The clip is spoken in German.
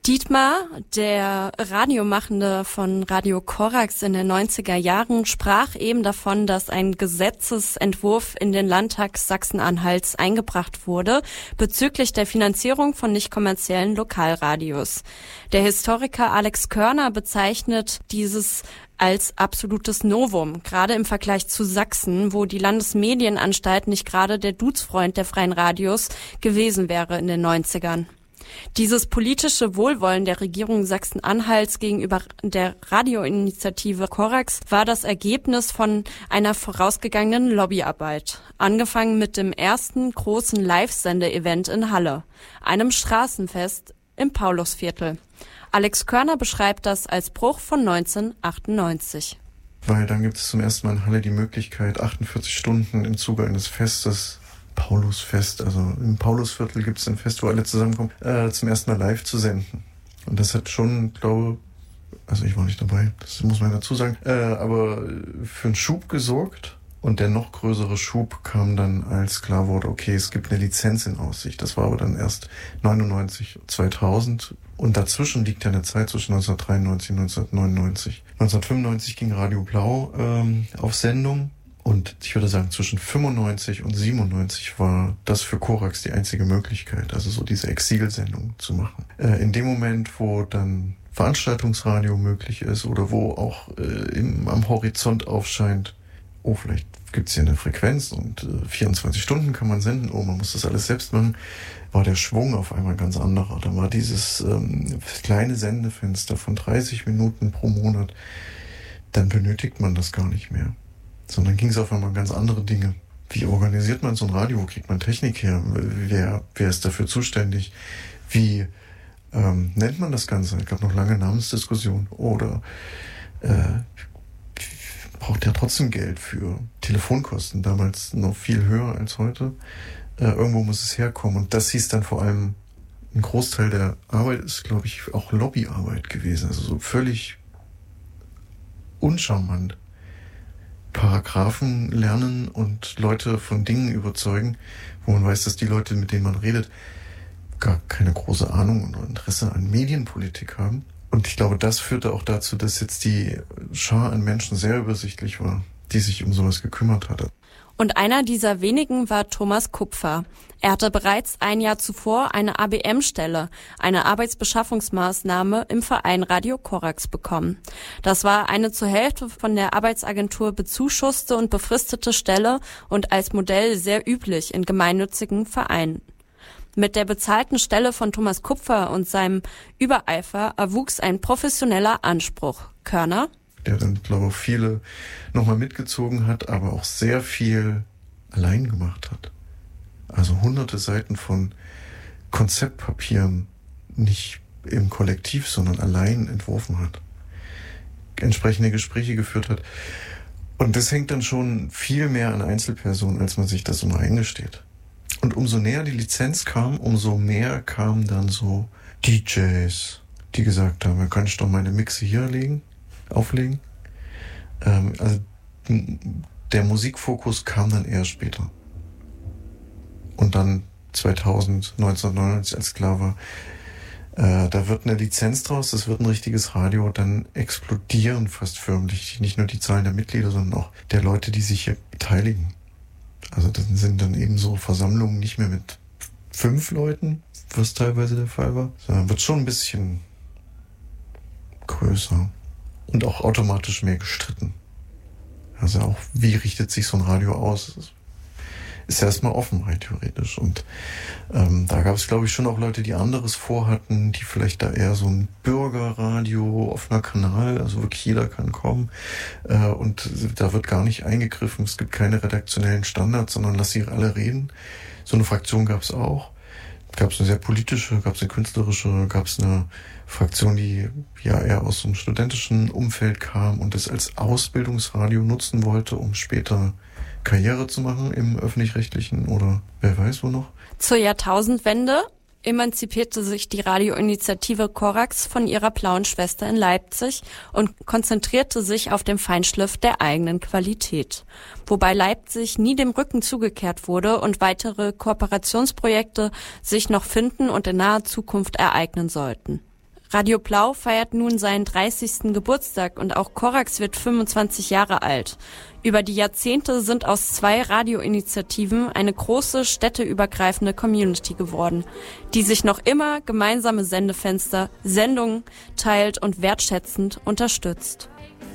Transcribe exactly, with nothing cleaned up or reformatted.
Dietmar, der Radiomachende von Radio Korax in den neunziger Jahren, sprach eben davon, dass ein Gesetzesentwurf in den Landtag Sachsen-Anhalts eingebracht wurde bezüglich der Finanzierung von nicht kommerziellen Lokalradios. Der Historiker Alex Körner bezeichnet dieses als absolutes Novum, gerade im Vergleich zu Sachsen, wo die Landesmedienanstalt nicht gerade der Duzfreund der freien Radios gewesen wäre in den neunzigern. Dieses politische Wohlwollen der Regierung Sachsen-Anhalts gegenüber der Radioinitiative Korax war das Ergebnis von einer vorausgegangenen Lobbyarbeit. Angefangen mit dem ersten großen Live-Sende-Event in Halle, einem Straßenfest im Paulusviertel. Alex Körner beschreibt das als Bruch von neunzehnhundertachtundneunzig. Weil dann gibt es zum ersten Mal in Halle die Möglichkeit, achtundvierzig Stunden im Zuge eines Festes, Paulusfest, also im Paulusviertel gibt es ein Fest, wo alle zusammenkommen, äh, zum ersten Mal live zu senden. Und das hat schon, glaube also ich war nicht dabei, das muss man dazu sagen, äh, aber für einen Schub gesorgt. Und der noch größere Schub kam dann, als klar wurde, okay, es gibt eine Lizenz in Aussicht. Das war aber dann erst neunundneunzig, zweitausend. Und dazwischen liegt ja eine Zeit zwischen neunzehnhundertdreiundneunzig und neunzehnhundertneunundneunzig. neunzehnhundertfünfundneunzig ging Radio Blau ähm, auf Sendung. Und ich würde sagen, zwischen fünfundneunzig und siebenundneunzig war das für Korax die einzige Möglichkeit, also so diese Exilsendung zu machen. Äh, in dem Moment, wo dann Veranstaltungsradio möglich ist oder wo auch äh, im, am Horizont aufscheint, oh, vielleicht gibt's hier eine Frequenz und äh, vierundzwanzig Stunden kann man senden, oh, man muss das alles selbst machen, war der Schwung auf einmal ganz anderer. Da war dieses ähm, kleine Sendefenster von dreißig Minuten pro Monat, dann benötigt man das gar nicht mehr. Sondern ging es auf einmal um ganz andere Dinge. Wie organisiert man so ein Radio? Wo kriegt man Technik her? Wer, wer ist dafür zuständig? Wie ähm, nennt man das Ganze? Es gab noch lange Namensdiskussionen. Oder äh, braucht ja trotzdem Geld für Telefonkosten. Damals noch viel höher als heute. Äh, irgendwo muss es herkommen. Und das hieß dann vor allem, ein Großteil der Arbeit ist, glaube ich, auch Lobbyarbeit gewesen. Also so völlig uncharmant. Paragraphen lernen und Leute von Dingen überzeugen, wo man weiß, dass die Leute, mit denen man redet, gar keine große Ahnung oder Interesse an Medienpolitik haben. Und ich glaube, das führte auch dazu, dass jetzt die Schar an Menschen sehr übersichtlich war, die sich um sowas gekümmert hatte. Und einer dieser wenigen war Thomas Kupfer. Er hatte bereits ein Jahr zuvor eine A B M-Stelle, eine Arbeitsbeschaffungsmaßnahme im Verein Radio Korax bekommen. Das war eine zur Hälfte von der Arbeitsagentur bezuschusste und befristete Stelle und als Modell sehr üblich in gemeinnützigen Vereinen. Mit der bezahlten Stelle von Thomas Kupfer und seinem Übereifer erwuchs ein professioneller Anspruch. Körner? Der dann, glaube ich, viele nochmal mitgezogen hat, aber auch sehr viel allein gemacht hat. Also hunderte Seiten von Konzeptpapieren nicht im Kollektiv, sondern allein entworfen hat. Entsprechende Gespräche geführt hat. Und das hängt dann schon viel mehr an Einzelpersonen, als man sich das immer eingesteht. Und umso näher die Lizenz kam, umso mehr kamen dann so D Js, die gesagt haben, man kann ich doch meine Mixe hier legen. auflegen. Ähm, also der Musikfokus kam dann eher später. Und dann zweitausend, neunzehnhundertneunundneunzig, als klar war, äh, da wird eine Lizenz draus, das wird ein richtiges Radio, dann explodieren fast förmlich nicht nur die Zahlen der Mitglieder, sondern auch der Leute, die sich hier beteiligen. Also das sind dann eben so Versammlungen nicht mehr mit fünf Leuten, was teilweise der Fall war, sondern wird schon ein bisschen größer. Und auch automatisch mehr gestritten. Also auch, wie richtet sich so ein Radio aus? Das ist ja erstmal offen, rein theoretisch. Und ähm, da gab es, glaube ich, schon auch Leute, die anderes vorhatten, die vielleicht da eher so ein Bürgerradio, offener Kanal, also wirklich jeder kann kommen. Äh, und da wird gar nicht eingegriffen. Es gibt keine redaktionellen Standards, sondern lass sie alle reden. So eine Fraktion gab es auch. Gab es eine sehr politische, gab es eine künstlerische, gab es eine Fraktion, die ja eher aus so einem studentischen Umfeld kam und es als Ausbildungsradio nutzen wollte, um später Karriere zu machen im Öffentlich-Rechtlichen oder wer weiß wo noch. Zur Jahrtausendwende emanzipierte sich die Radioinitiative Korax von ihrer blauen Schwester in Leipzig und konzentrierte sich auf den Feinschliff der eigenen Qualität. Wobei Leipzig nie dem Rücken zugekehrt wurde und weitere Kooperationsprojekte sich noch finden und in naher Zukunft ereignen sollten. Radio Blau feiert nun seinen dreißigsten Geburtstag und auch Korax wird fünfundzwanzig Jahre alt. Über die Jahrzehnte sind aus zwei Radioinitiativen eine große städteübergreifende Community geworden, die sich noch immer gemeinsame Sendefenster, Sendungen teilt und wertschätzend unterstützt.